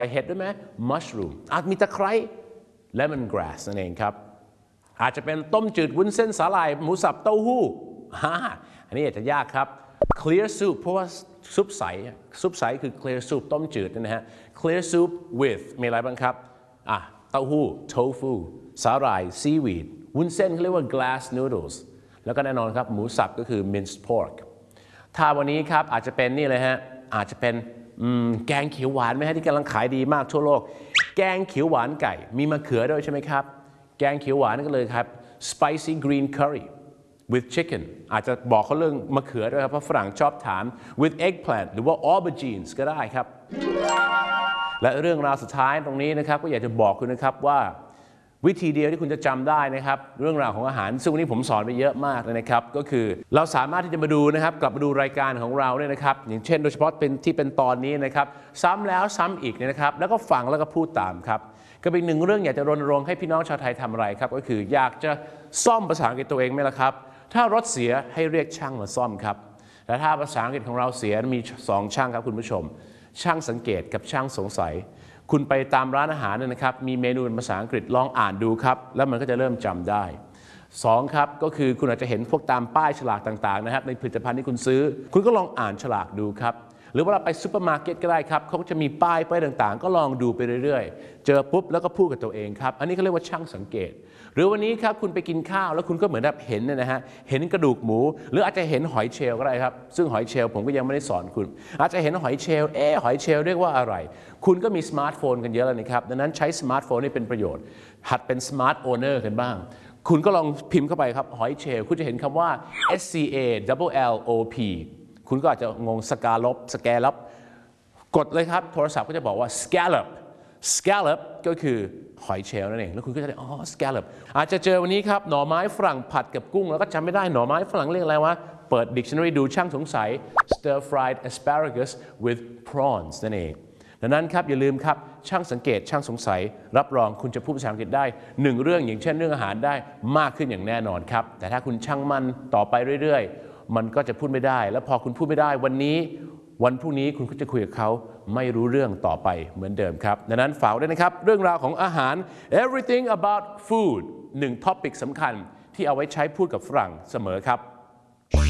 เห็ดด้วยไหม mushroom อาจมีตะไคร้ lemon grass นั่นเองครับอาจจะเป็นต้มจืดวุ้นเส้นสาหร่ายหมูสับเต้าหู้อันนี้อาจจะยากครับ clear soup เพราะว่าซุปใสคือ clear soup ต้มจืดนะฮะ clear soup with มีอะไรบ้างครับเต้าหู้ tofu สาหร่าย seaweed วุ้นเส้นเขาเรียกว่า glass noodles แล้วก็แน่นอนครับหมูสับก็คือ minced pork ถ้าวันนี้ครับอาจจะเป็นนี่เลยฮะอาจจะเป็นแกงเขียวหวานไหมฮะที่กำลังขายดีมากทั่วโลกแกงเขียวหวานไก่มีมะเขือด้วยใช่ไหมครับแกงเขียวหวานนั่นก็เลยครับ spicy green curry with chicken อาจจะบอกเขาเรื่องมะเขือด้วยครับเพราะฝรั่งชอบถาม with eggplant หรือว่า aubergines ก็ได้ครับและเรื่องราวสุดท้ายตรงนี้นะครับก็อยากจะบอกคุณนะครับว่าวิธีเดียวที่คุณจะจำได้นะครับเรื่องราวของอาหารซึ่งวันนี้ผมสอนไปเยอะมากเลยนะครับก็คือเราสามารถที่จะมาดูนะครับกลับมาดูรายการของเราเนี่ยนะครับอย่างเช่นโดยเฉพาะเป็นตอนนี้นะครับซ้ำแล้วซ้ำอีกเนี่ยนะครับแล้วก็ฟังแล้วก็พูดตามครับก็เป็นหนึ่งเรื่องอยากจะรณรงค์ให้พี่น้องชาวไทยทำอะไรครับก็คืออยากจะซ่อมภาษาอังกฤษตัวเองไหมล่ะครับถ้ารถเสียให้เรียกช่างมาซ่อมครับแต่ถ้าภาษาอังกฤษของเราเสียมี2ช่างครับคุณผู้ชมช่างสังเกตกับช่างสงสัยคุณไปตามร้านอาหารเนี่ยนะครับมีเมนูเป็นภาษาอังกฤษลองอ่านดูครับแล้วมันก็จะเริ่มจำได้2ครับก็คือคุณอาจจะเห็นพวกตามป้ายฉลากต่างๆนะครับในผลิตภัณฑ์ที่คุณซื้อคุณก็ลองอ่านฉลากดูครับหรือว่าเราไปซูเปอร์มาร์เก็ตก็ได้ครับเขาจะมีป้ายต่างๆก็ลองดูไปเรื่อยๆเจอปุ๊บแล้วก็พูดกับตัวเองครับอันนี้เขาเรียกว่าช่างสังเกตหรือวันนี้ครับคุณไปกินข้าวแล้วคุณก็เหมือนแบบเห็นเนี่ยนะฮะเห็นกระดูกหมูหรืออาจจะเห็นหอยเชลล์ก็ได้ครับซึ่งหอยเชลล์ผมก็ยังไม่ได้สอนคุณอาจจะเห็นหอยเชลล์หอยเชลล์เรียกว่าอะไรคุณก็มีสมาร์ทโฟนกันเยอะแล้วนะครับดังนั้นใช้สมาร์ทโฟนนี่เป็นประโยชน์หัดเป็นสมาร์ทโอเนอร์กันบ้างคุณก็ลองพิมพ์เข้าไปครับหอยเชลล์คุณจะเห็นคำว่า SCALLOP คุณก็อาจจะงงสกาลบกดเลยครับโทรศัพท์ก็จะบอกว่า scallop ก็คือหอยเชลล์นั่นเองแล้วคุณก็จะได้scallop อาจจะเจอวันนี้ครับหน่อไม้ฝรั่งผัดกับกุ้งแล้วก็จำไม่ได้หน่อไม้ฝรั่งเรียกอะไรวะเปิด dictionary ดูช่างสงสัย stir fried asparagus with prawns นั่นเองดังนั้นครับอย่าลืมครับช่างสังเกตช่างสงสัยรับรองคุณจะพูดภาษาอังกฤษได้1เรื่องอย่างเช่นเรื่องอาหารได้มากขึ้นอย่างแน่นอนครับแต่ถ้าคุณช่างมันต่อไปเรื่อยๆมันก็จะพูดไม่ได้แล้วพอคุณพูดไม่ได้วันนี้วันพรุ่งนี้คุณก็จะคุยกับเขาไม่รู้เรื่องต่อไปเหมือนเดิมครับดังนั้นฝากด้วยนะครับเรื่องราวของอาหาร everything about food 1 topic สำคัญที่เอาไว้ใช้พูดกับฝรั่งเสมอครับ